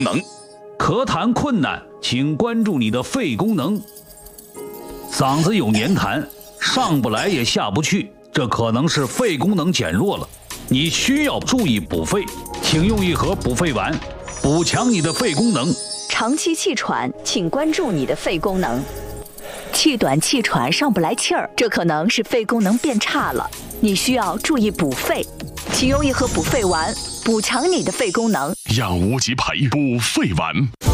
能。 咳痰困难，请关注你的肺功能。嗓子有黏痰，上不来也下不去，这可能是肺功能减弱了，你需要注意补肺，请用一盒补肺丸，补强你的肺功能。 长期气喘，请关注你的肺功能。气短气喘，上不来气儿，这可能是肺功能变差了，你需要注意补肺，请用一盒补肺丸，补强你的肺功能。 让无极牌补肺丸。